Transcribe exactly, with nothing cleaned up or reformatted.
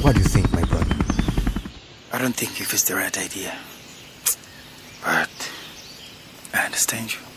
What do you think, my brother? I don't think it is the right idea. But I understand you.